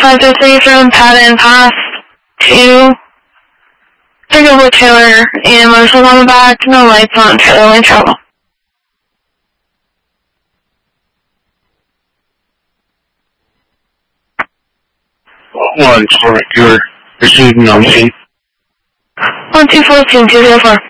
553 from Patton Pass to pick up with Taylor and Marshall on the back, no lights on, Taylor in trouble. 1, correct, you're receiving on scene. 124, 204.